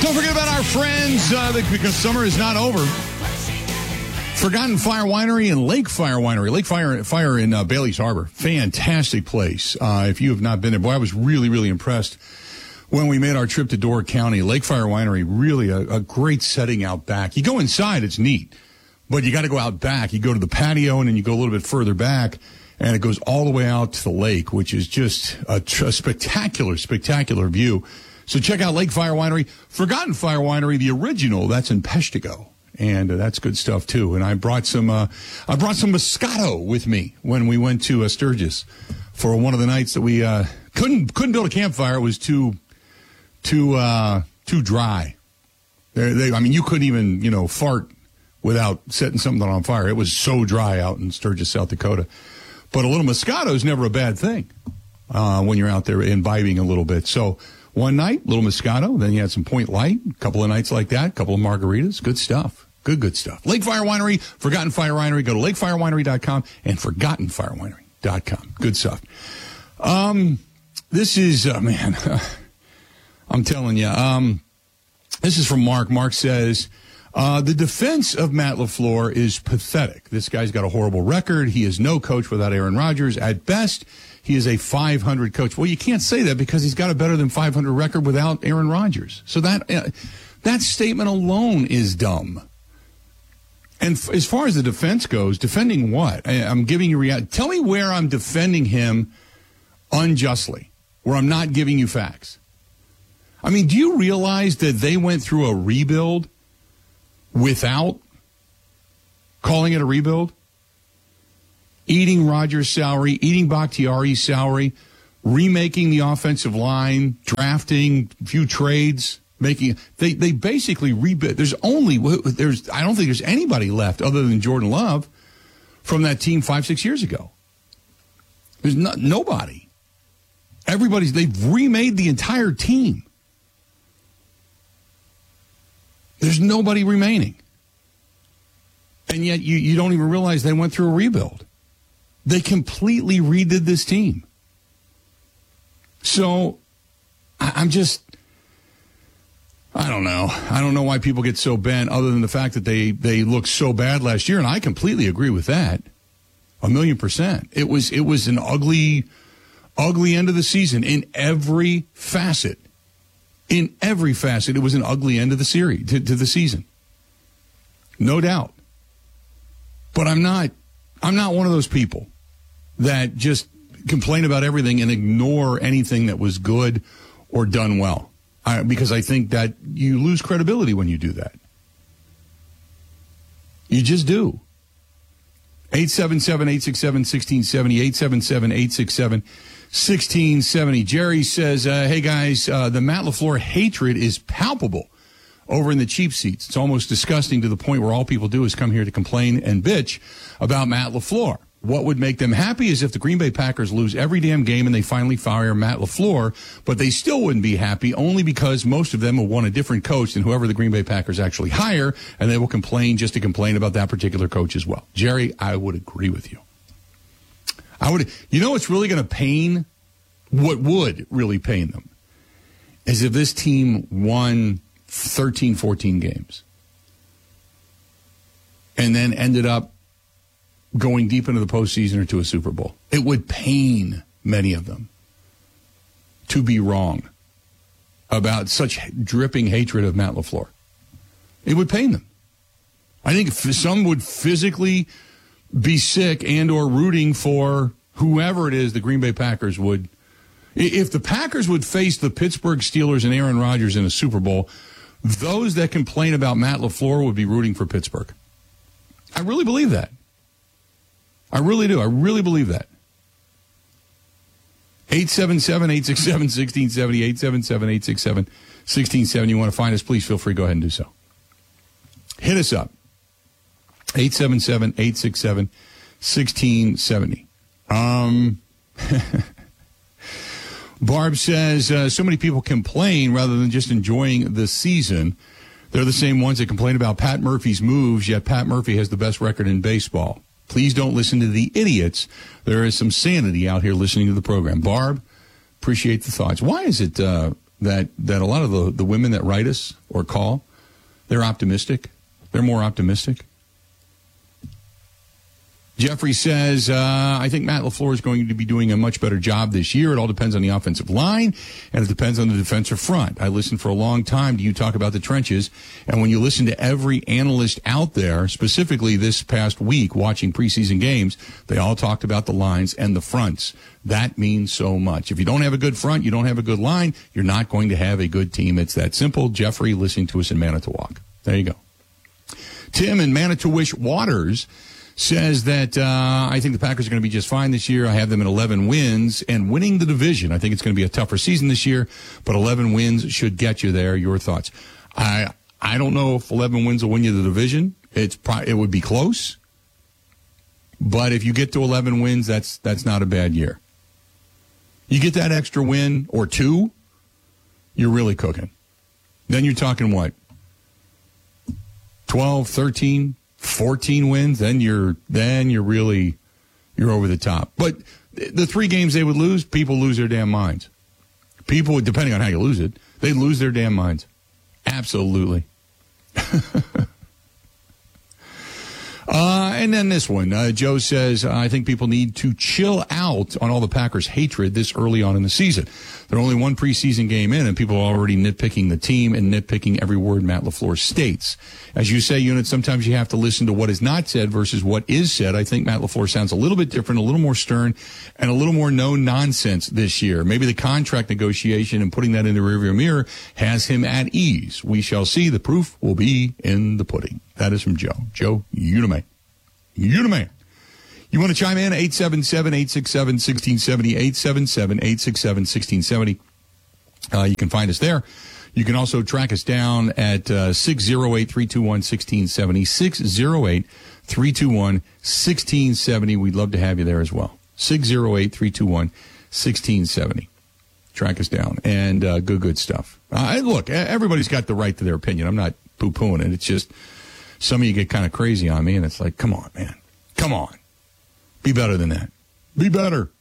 Don't forget about our friends, because summer is not over. Forgotten Fire Winery and Lake Fire Winery. Lake Fire in Bailey's Harbor. Fantastic place. If you have not been there, boy, I was really, really impressed when we made our trip to Door County. Lake Fire Winery, really a great setting out back. You go inside, it's neat, but you got to go out back. You go to the patio, and then you go a little bit further back, and it goes all the way out to the lake, which is just a spectacular, spectacular view. So check out Lake Fire Winery. Forgotten Fire Winery, the original, that's in Peshtigo. And that's good stuff, too. And I brought some Moscato with me when we went to Sturgis for one of the nights that we couldn't build a campfire. It was too dry. I mean, you couldn't even, fart without setting something on fire. It was so dry out in Sturgis, South Dakota. But a little Moscato is never a bad thing when you're out there imbibing a little bit. So one night, little Moscato, then you had some Point Light, a couple of nights like that, a couple of margaritas. Good stuff. Good stuff. Lake Fire Winery, Forgotten Fire Winery. Go to lakefirewinery.com and forgottenfirewinery.com. Good stuff. This is, man, I'm telling you, this is from Mark. Mark says, the defense of Matt LaFleur is pathetic. This guy's got a horrible record. He is no coach without Aaron Rodgers. At best, he is a 500 coach. Well, you can't say that because he's got a better than 500 record without Aaron Rodgers. So that statement alone is dumb. And as far as the defense goes, defending what? I'm giving you reality. Tell me where I'm defending him unjustly, where I'm not giving you facts. I mean, do you realize that they went through a rebuild without calling it a rebuild? Eating Rodgers' salary, eating Bakhtiari's salary, remaking the offensive line, drafting a few trades, they basically rebuilt. I don't think there's anybody left other than Jordan Love from that team 5-6 years ago. There's nobody. They've remade the entire team. There's nobody remaining. And yet you don't even realize they went through a rebuild. They completely redid this team. So I don't know. I don't know why people get so bent other than the fact that they looked so bad last year. And I completely agree with that. 1,000,000%. It was an ugly end of the season in every facet. In every facet, it was an ugly end of the series, to the season. No doubt. But I'm not one of those people that just complain about everything and ignore anything that was good or done well. Because I think that you lose credibility when you do that. You just do. 877-867-1670, 877-867-1670. Jerry says, hey, guys, the Matt LaFleur hatred is palpable over in the cheap seats. It's almost disgusting to the point where all people do is come here to complain and bitch about Matt LaFleur. What would make them happy is if the Green Bay Packers lose every damn game and they finally fire Matt LaFleur, but they still wouldn't be happy only because most of them will want a different coach than whoever the Green Bay Packers actually hire, and they will complain just to complain about that particular coach as well. Jerry, I would agree with you. You know what's really going to pain, what would really pain them, is if this team won 13, 14 games and then ended up going deep into the postseason or to a Super Bowl. It would pain many of them to be wrong about such dripping hatred of Matt LaFleur. It would pain them. I think some would physically be sick and or rooting for whoever it is the Green Bay Packers would. If the Packers would face the Pittsburgh Steelers and Aaron Rodgers in a Super Bowl, those that complain about Matt LaFleur would be rooting for Pittsburgh. I really believe that. I really do. I really believe that. 877-867-1670, 877-867-1670. You want to find us, please feel free. Go ahead and do so. Hit us up. 877-867-1670. Barb says, so many people complain rather than just enjoying the season. They're the same ones that complain about Pat Murphy's moves, yet Pat Murphy has the best record in baseball. Please don't listen to the idiots. There is some sanity out here listening to the program. Barb, appreciate the thoughts. Why is it that a lot of the women that write us or call, they're optimistic. They're more optimistic. Jeffrey says, I think Matt LaFleur is going to be doing a much better job this year. It all depends on the offensive line, and it depends on the defensive front. I listened for a long time to you talk about the trenches, and when you listen to every analyst out there, specifically this past week watching preseason games, they all talked about the lines and the fronts. That means so much. If you don't have a good front, you don't have a good line, you're not going to have a good team. It's that simple. Jeffrey listening to us in Manitowoc. There you go. Tim in Manitowish Waters says that I think the Packers are going to be just fine this year. I have them at 11 wins and winning the division. I think it's going to be a tougher season this year, but 11 wins should get you there. Your thoughts? I don't know if 11 wins will win you the division. It would be close, but if you get to 11 wins, that's not a bad year. You get that extra win or two, you're really cooking. Then you're talking what? 12, 13, 14 wins, then you're over the top. But the 3 games they would lose, people lose their damn minds. People, depending on how you lose it, they lose their damn minds. Absolutely. And then this one, Joe says, I think people need to chill out on all the Packers' hatred this early on in the season. They're only one preseason game in, and people are already nitpicking the team and nitpicking every word Matt LaFleur states. As you say, Unit, sometimes you have to listen to what is not said versus what is said. I think Matt LaFleur sounds a little bit different, a little more stern, and a little more no-nonsense this year. Maybe the contract negotiation and putting that in the rearview mirror has him at ease. We shall see. The proof will be in the pudding. That is from Joe. Joe, you the man. You the man. You want to chime in? 877-867-1670, 877-867-1670. You can find us there. You can also track us down at 608-321-1670, 608-321-1670. We'd love to have you there as well. 608-321-1670. Track us down. And good stuff. Look, everybody's got the right to their opinion. I'm not poo-pooing it. It's just some of you get kind of crazy on me, and it's like, come on, man. Come on. Be better than that. Be better.